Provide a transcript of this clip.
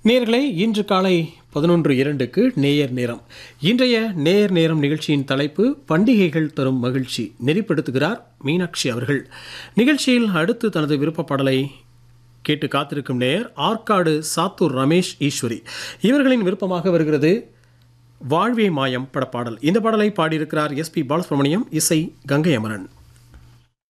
நேயர்களே, இன்று காலை 11:02க்கு நேயர் நேரம். இன்றைய நேயர் நேரம் நிகழ்ச்சியின் தலைப்பு பண்டிகைகள் தரும் மகிழ்ச்சி. நெறிப்படுத்துகிறார் மீனாட்சி அவர்கள். நிகழ்ச்சியில் அடுத்து தனது விருப்ப பாடலை கேட்டு காத்திருக்கும் நேயர் ஆற்காடு சாத்தூர் ரமேஷ் ஈஸ்வரி. இவர்களின் விருப்பமாக வருகிறது வாழ்வே மாயம் படப்பாடல். இந்த பாடலை பாடியிருக்கிறார் எஸ்பி பாலசுப்ரமணியம், இசை கங்கை அமரன்.